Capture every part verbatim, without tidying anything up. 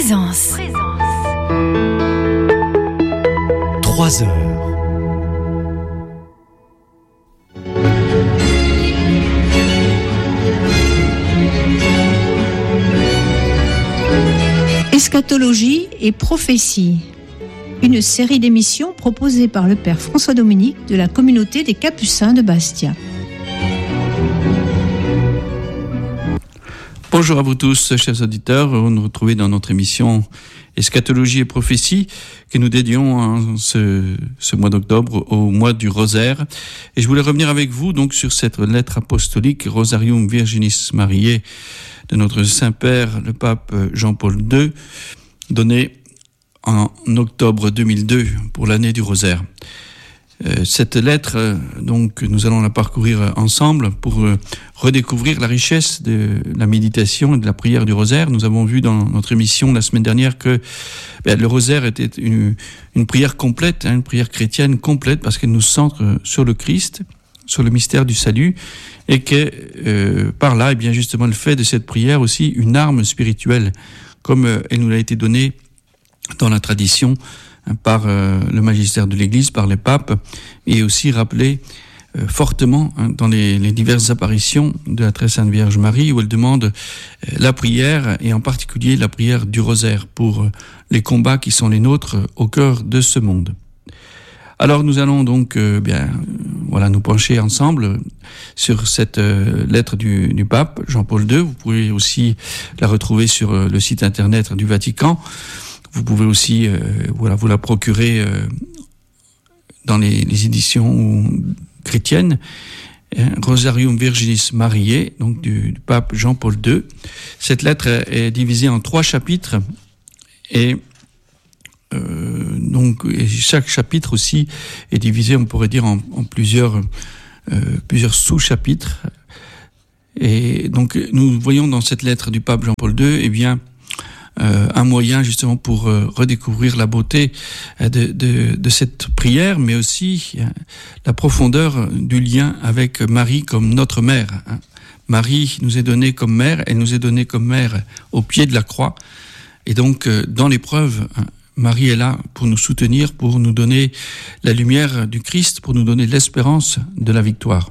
Présence. Trois heures. Eschatologie et prophétie. Une série d'émissions proposée par le père François Dominique de la communauté des Capucins de Bastia. Bonjour à vous tous, chers auditeurs. Vous nous retrouvez dans notre émission Eschatologie et prophétie que nous dédions hein, ce, ce mois d'octobre au mois du rosaire. Et je voulais revenir avec vous donc sur cette lettre apostolique Rosarium Virginis Mariae de notre Saint-Père, le pape Jean-Paul deux, donnée en octobre deux mille deux pour l'année du rosaire. Euh, cette lettre, euh, donc, nous allons la parcourir ensemble pour euh, redécouvrir la richesse de la méditation et de la prière du rosaire. Nous avons vu dans notre émission la semaine dernière que ben, le rosaire était une, une prière complète, hein, une prière chrétienne complète, parce qu'elle nous centre sur le Christ, sur le mystère du salut, et que euh, par là, et bien justement, le fait de cette prière aussi une arme spirituelle, comme euh, elle nous a été donnée dans la tradition hein, par euh, le magistère de l'Église, par les papes, et aussi rappelée euh, fortement hein, dans les, les diverses apparitions de la Très Sainte Vierge Marie, où elle demande euh, la prière, et en particulier la prière du rosaire, pour euh, les combats qui sont les nôtres euh, au cœur de ce monde. Alors nous allons donc euh, bien voilà nous pencher ensemble sur cette euh, lettre du, du pape Jean-Paul deux. Vous pouvez aussi la retrouver sur euh, le site internet du Vatican. Vous pouvez aussi euh, voilà vous la procurer euh, dans les, les éditions chrétiennes. Hein, Rosarium Virginis Mariae, donc du, du pape Jean-Paul deux. Cette lettre est divisée en trois chapitres et Euh, donc et chaque chapitre aussi est divisé, on pourrait dire, en, en plusieurs euh, plusieurs sous-chapitres. Et donc nous voyons dans cette lettre du pape Jean-Paul deux, eh bien euh, un moyen justement pour euh, redécouvrir la beauté euh, de, de de cette prière, mais aussi euh, la profondeur du lien avec Marie comme notre mère. Hein. Marie nous est donnée comme mère, elle nous est donnée comme mère au pied de la croix, et donc euh, dans l'épreuve. Hein, Marie est là pour nous soutenir, pour nous donner la lumière du Christ, pour nous donner l'espérance de la victoire.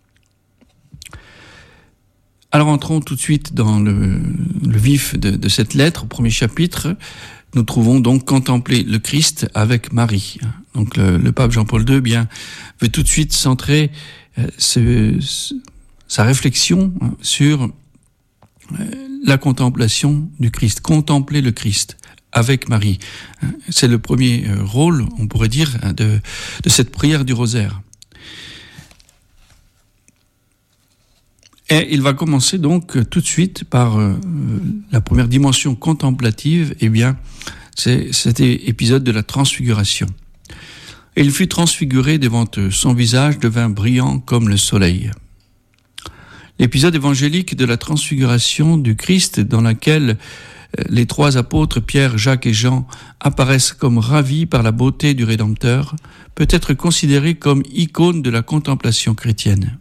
Alors entrons tout de suite dans le, le vif de, de cette lettre. Au premier chapitre, nous trouvons donc contempler le Christ avec Marie. Donc le, le pape Jean-Paul deux bien, veut tout de suite centrer euh, ce, ce, sa réflexion hein, sur euh, la contemplation du Christ, contempler le Christ avec Marie. C'est le premier rôle, on pourrait dire, de, de cette prière du rosaire. Et il va commencer donc tout de suite par euh, la première dimension contemplative, eh bien, c'est cet épisode de la transfiguration. Et il fut transfiguré devant eux, son visage devint brillant comme le soleil. L'épisode évangélique de la transfiguration du Christ, dans laquelle les trois apôtres, Pierre, Jacques et Jean, apparaissent comme ravis par la beauté du Rédempteur, peut être considéré comme icône de la contemplation chrétienne.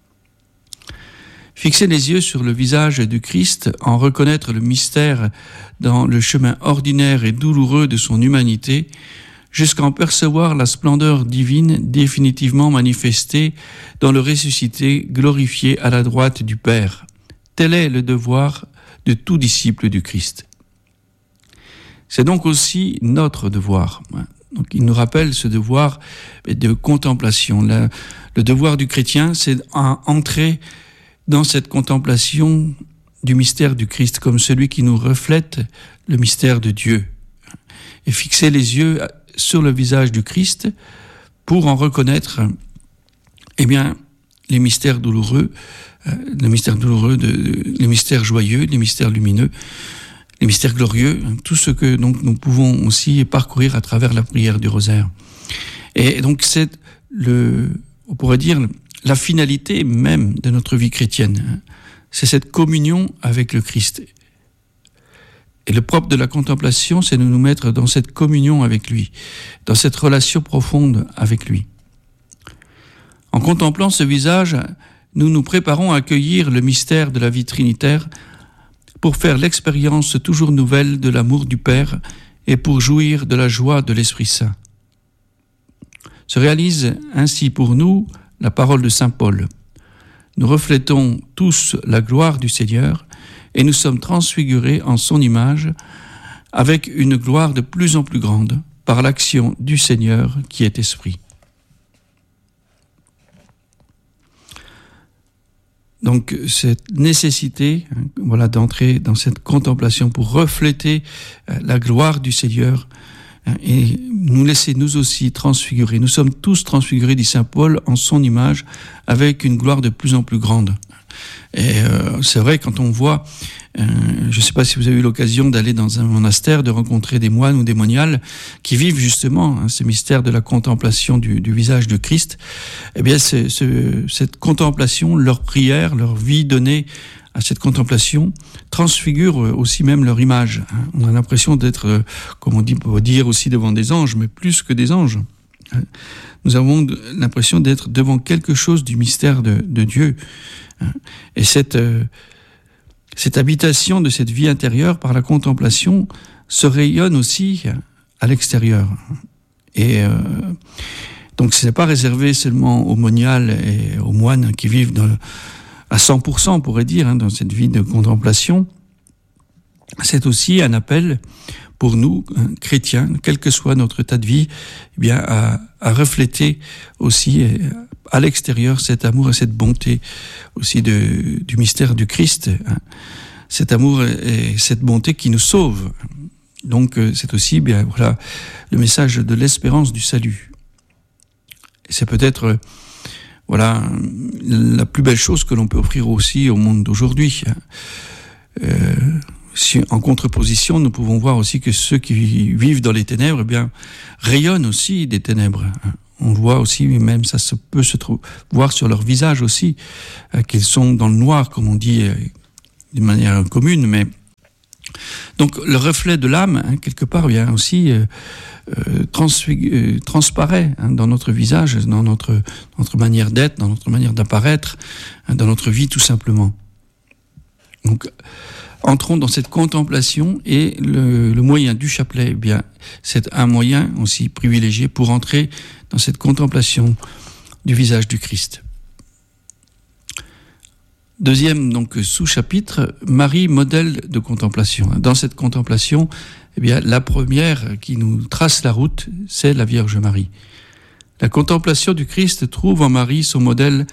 Fixer les yeux sur le visage du Christ, en reconnaître le mystère dans le chemin ordinaire et douloureux de son humanité, jusqu'à en percevoir la splendeur divine définitivement manifestée dans le ressuscité glorifié à la droite du Père. Tel est le devoir de tout disciple du Christ. C'est donc aussi notre devoir. Donc, il nous rappelle ce devoir de contemplation. Le, le devoir du chrétien, c'est d'entrer dans cette contemplation du mystère du Christ comme celui qui nous reflète le mystère de Dieu. Et fixer les yeux sur le visage du Christ pour en reconnaître eh bien, les mystères douloureux, les mystères douloureux, de, les mystères joyeux, les mystères lumineux, les mystères glorieux, tout ce que donc nous pouvons aussi parcourir à travers la prière du rosaire. Et donc c'est le, on pourrait dire, la finalité même de notre vie chrétienne. C'est cette communion avec le Christ. Et le propre de la contemplation, c'est de nous mettre dans cette communion avec lui, dans cette relation profonde avec lui. En contemplant ce visage, nous nous préparons à accueillir le mystère de la vie trinitaire pour faire l'expérience toujours nouvelle de l'amour du Père et pour jouir de la joie de l'Esprit Saint. Se réalise ainsi pour nous la parole de saint Paul. Nous reflétons tous la gloire du Seigneur et nous sommes transfigurés en son image avec une gloire de plus en plus grande par l'action du Seigneur qui est Esprit. Donc cette nécessité, hein, voilà, d'entrer dans cette contemplation pour refléter euh, la gloire du Seigneur, hein, et nous laisser nous aussi transfigurer. Nous sommes tous transfigurés, dit saint Paul, en son image, avec une gloire de plus en plus grande. Et euh, c'est vrai, quand on voit, euh, je ne sais pas si vous avez eu l'occasion d'aller dans un monastère, de rencontrer des moines ou des moniales qui vivent justement hein, ce mystère de la contemplation du, du visage de Christ, eh bien c'est, c'est, cette contemplation, leur prière, leur vie donnée à cette contemplation transfigure aussi même leur image. Hein. On a l'impression d'être, comme on dit, on peut dire aussi devant des anges, mais plus que des anges. Nous avons l'impression d'être devant quelque chose du mystère de, de Dieu. Et cette, euh, cette habitation de cette vie intérieure par la contemplation se rayonne aussi à l'extérieur. Et euh, donc ce n'est pas réservé seulement aux moniales et aux moines qui vivent dans, à cent pour cent, on pourrait dire, hein, dans cette vie de contemplation. C'est aussi un appel pour nous, hein, chrétiens, quel que soit notre état de vie, eh bien, à, à refléter aussi eh, à l'extérieur cet amour et cette bonté aussi de, du mystère du Christ. Hein. Cet amour et cette bonté qui nous sauve. Donc c'est aussi bien voilà le message de l'espérance du salut. Et c'est peut-être voilà la plus belle chose que l'on peut offrir aussi au monde d'aujourd'hui. Euh, si, en contreposition, nous pouvons voir aussi que ceux qui vivent dans les ténèbres, eh bien, rayonnent aussi des ténèbres. On voit aussi, même ça se peut se trou- voir sur leur visage aussi, euh, qu'ils sont dans le noir, comme on dit euh, d'une manière commune. Mais donc le reflet de l'âme, hein, quelque part, vient aussi euh, euh, transfig- euh, transparaît hein, dans notre visage, dans notre, notre manière d'être, dans notre manière d'apparaître, hein, dans notre vie tout simplement. Donc entrons dans cette contemplation et le, le moyen du chapelet, eh bien, c'est un moyen aussi privilégié pour entrer dans cette contemplation du visage du Christ. Deuxième donc sous-chapitre, Marie, modèle de contemplation. Dans cette contemplation, eh bien, la première qui nous trace la route, c'est la Vierge Marie. La contemplation du Christ trouve en Marie son modèle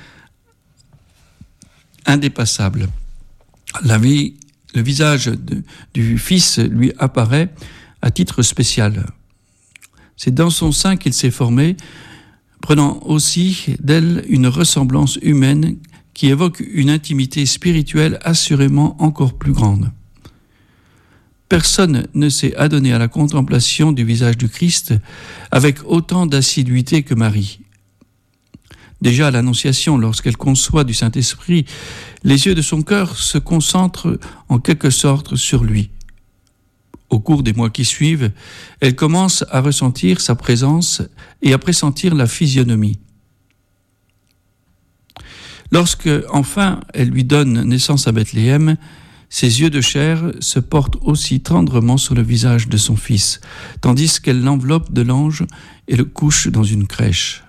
indépassable. La vie Le visage de, du Fils lui apparaît à titre spécial. C'est dans son sein qu'il s'est formé, prenant aussi d'elle une ressemblance humaine qui évoque une intimité spirituelle assurément encore plus grande. Personne ne s'est adonné à la contemplation du visage du Christ avec autant d'assiduité que Marie. Déjà à l'Annonciation, lorsqu'elle conçoit du Saint-Esprit, les yeux de son cœur se concentrent en quelque sorte sur lui. Au cours des mois qui suivent, elle commence à ressentir sa présence et à pressentir la physionomie. Lorsque, enfin, elle lui donne naissance à Bethléem, ses yeux de chair se portent aussi tendrement sur le visage de son fils, tandis qu'elle l'enveloppe de l'ange et le couche dans une crèche.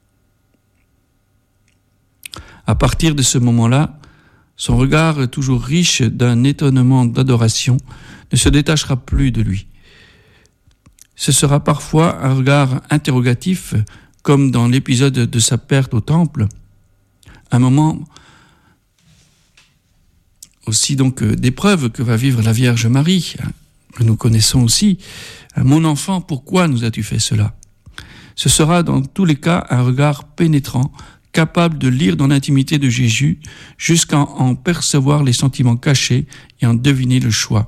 À partir de ce moment-là, son regard, toujours riche d'un étonnement d'adoration, ne se détachera plus de lui. Ce sera parfois un regard interrogatif, comme dans l'épisode de sa perte au temple, un moment aussi donc d'épreuve que va vivre la Vierge Marie, que nous connaissons aussi. « Mon enfant, pourquoi nous as-tu fait cela ?» Ce sera dans tous les cas un regard pénétrant, capable de lire dans l'intimité de Jésus jusqu'à en percevoir les sentiments cachés et en deviner le choix.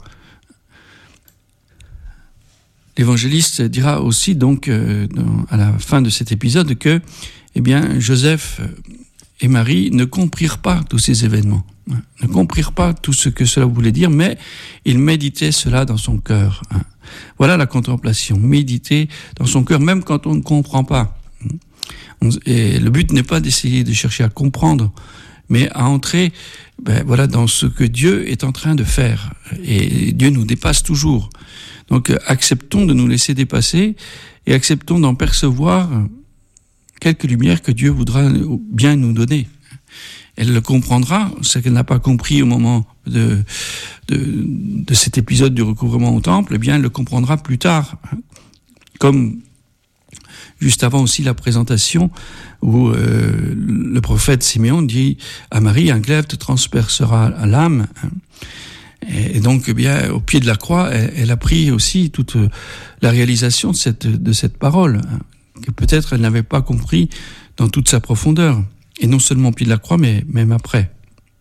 L'évangéliste dira aussi donc euh, dans, à la fin de cet épisode que eh bien, Joseph et Marie ne comprirent pas tous ces événements, hein, ne comprirent pas tout ce que cela voulait dire, mais ils méditaient cela dans son cœur. Hein. Voilà la contemplation, méditer dans son cœur, même quand on ne comprend pas. Et le but n'est pas d'essayer de chercher à comprendre, mais à entrer ben, voilà, dans ce que Dieu est en train de faire. Et Dieu nous dépasse toujours. Donc acceptons de nous laisser dépasser et acceptons d'en percevoir quelques lumières que Dieu voudra bien nous donner. Elle le comprendra, ce qu'elle n'a pas compris au moment de, de, de cet épisode du recouvrement au temple, eh bien elle le comprendra plus tard. Comme juste avant aussi la présentation où euh, le prophète Siméon dit à Marie, un glaive te transpercera l'âme. Et donc, eh bien, au pied de la croix, elle, elle a pris aussi toute la réalisation de cette, de cette parole, que peut-être elle n'avait pas compris dans toute sa profondeur. Et non seulement au pied de la croix, mais même après.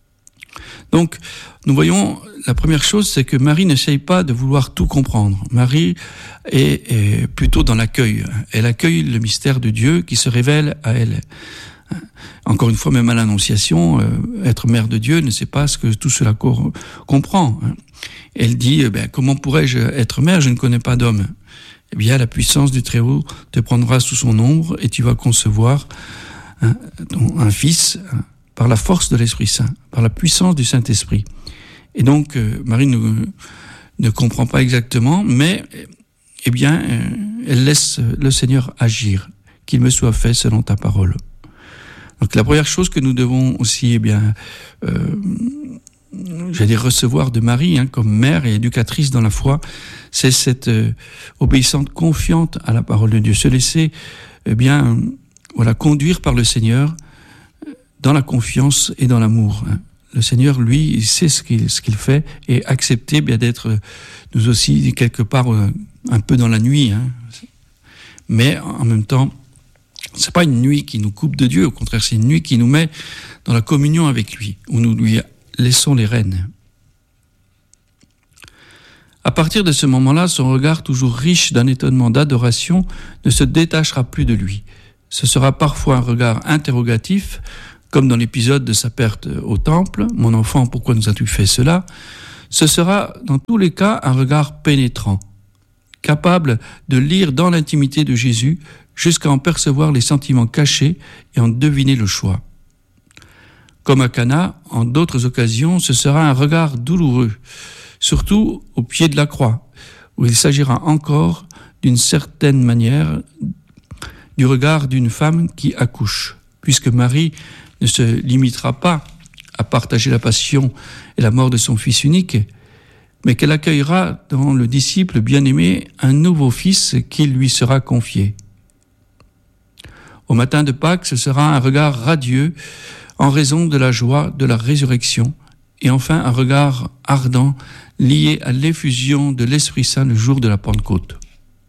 Donc, nous voyons, la première chose, c'est que Marie n'essaye pas de vouloir tout comprendre. Marie est, est plutôt dans l'accueil. Elle accueille le mystère de Dieu qui se révèle à elle. Encore une fois, même à l'Annonciation, euh, être mère de Dieu ne sait pas ce que tout cela co- comprend. Elle dit, eh bien, comment pourrais-je être mère? Je ne connais pas d'homme. Eh bien, la puissance du Très-Haut te prendra sous son ombre et tu vas concevoir un, un fils par la force de l'Esprit Saint, par la puissance du Saint-Esprit. Et donc, euh, Marie ne, ne comprend pas exactement, mais eh bien, euh, elle laisse le Seigneur agir, qu'il me soit fait selon ta parole. Donc la première chose que nous devons aussi, eh bien, euh, j'allais recevoir de Marie, hein, comme mère et éducatrice dans la foi, c'est cette euh, obéissante confiante à la parole de Dieu, se laisser, eh bien, voilà, conduire par le Seigneur dans la confiance et dans l'amour. Hein. Le Seigneur, lui, il sait ce qu'il, ce qu'il fait et accepter bien d'être nous aussi quelque part euh, un peu dans la nuit, hein. Mais en même temps, c'est pas une nuit qui nous coupe de Dieu, au contraire, c'est une nuit qui nous met dans la communion avec lui, où nous lui laissons les rênes. À partir de ce moment-là, son regard toujours riche d'un étonnement d'adoration ne se détachera plus de lui. Ce sera parfois un regard interrogatif, comme dans l'épisode de sa perte au temple, « Mon enfant, pourquoi nous as-tu fait cela ?» Ce sera dans tous les cas un regard pénétrant, capable de lire dans l'intimité de Jésus jusqu'à en percevoir les sentiments cachés et en deviner le choix. Comme à Cana, en d'autres occasions, ce sera un regard douloureux, surtout au pied de la croix, où il s'agira encore, d'une certaine manière, du regard d'une femme qui accouche, puisque Marie ne se limitera pas à partager la passion et la mort de son fils unique, mais qu'elle accueillera dans le disciple bien-aimé un nouveau fils qui lui sera confié. Au matin de Pâques, ce sera un regard radieux en raison de la joie de la résurrection et enfin un regard ardent lié à l'effusion de l'Esprit Saint le jour de la Pentecôte.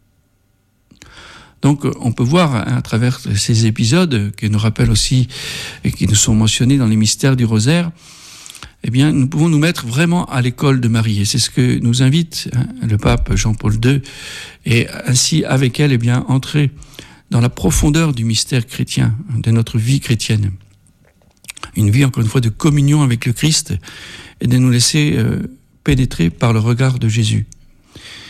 Donc on peut voir à travers ces épisodes qui nous rappellent aussi et qui nous sont mentionnés dans les mystères du rosaire, eh bien nous pouvons nous mettre vraiment à l'école de Marie et c'est ce que nous invite hein, le pape Jean-Paul deux et ainsi avec elle eh bien entrer dans la profondeur du mystère chrétien, de notre vie chrétienne. Une vie, encore une fois, de communion avec le Christ et de nous laisser euh, pénétrer par le regard de Jésus.